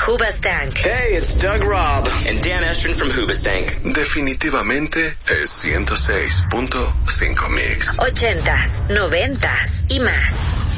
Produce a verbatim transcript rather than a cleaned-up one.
Hoobastank. Hey, it's Doug Robb. And Dan Estrin from Hoobastank. Definitivamente es ciento seis punto cinco Mix. Ochentas, noventas y más.